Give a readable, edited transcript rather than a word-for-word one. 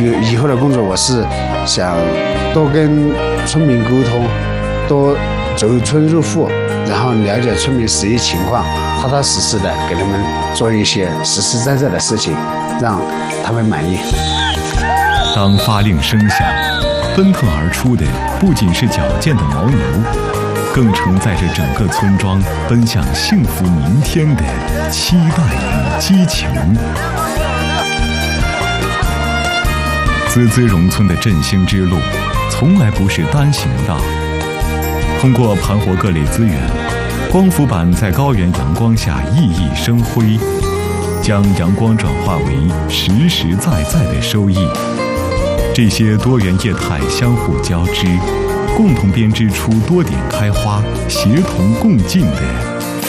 以后的工作，我是想多跟村民沟通，多走村入户，然后了解村民实际情况，踏踏实实的给他们做一些实实在在的事情，让他们满意。 当发令声响，奔腾而出的不仅是矫健的牦牛，更承载着整个村庄奔向幸福明天的期待与激情。孜孜荣村的振兴之路，从来不是单行道。通过盘活各类资源，光伏板在高原阳光下熠熠生辉，将阳光转化为实实在在的收益。这些多元业态相互交织，共同编织出多点开花、协同共进的